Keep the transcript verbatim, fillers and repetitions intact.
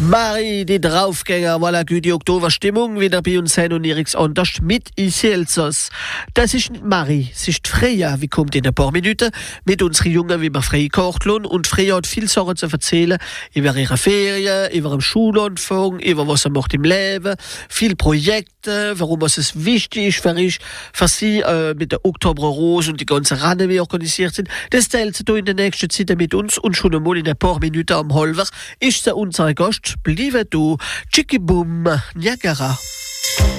Marie, die Draufgänger, voilà, die Oktoberstimmung wieder bei uns hin und Eriks Unterst mit Iselsos. Das ist nicht Marie, es ist Freya, wie kommt in ein paar Minuten mit unseren Jungen, wie wir frei kocht und Freya hat viel Sachen zu erzählen über ihre Ferien, über den Schulanfang, über was er macht im Leben, viele Projekte, warum was es wichtig ist für, ich, für sie äh, mit der Oktoberrose und die ganzen Rennen, wie organisiert sind. Das teilt sie in der nächsten Zeit mit uns und schon einmal in ein paar Minuten am Halber ist sie unser Gast. Bleibe du, Chicky Boom, Niagara.